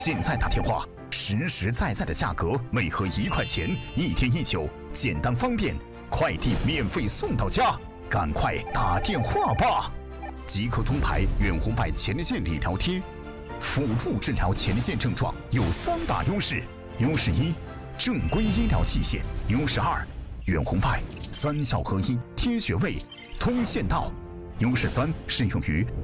现在打电话，实实在在的价格，每盒1块钱，1天1酒，简单方便，快递免费送到家，赶快打电话吧！即刻中牌远红外前列腺理疗贴，辅助治疗前列腺症状有3大优势：优势1，正规医疗器械；优势2，远红外3效合一，贴穴位，通线道；优势3，适用于